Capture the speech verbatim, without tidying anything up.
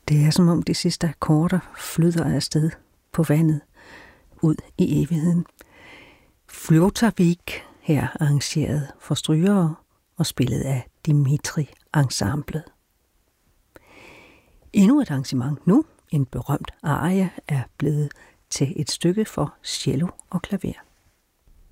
Det er som om de sidste akkorder flyder afsted på vandet ud i evigheden. Fljótavik her arrangeret for strygere og spillet af Dimitri Ensemblet. Endnu et arrangement nu, en berømt arie, er blevet til et stykke for cello og klaver.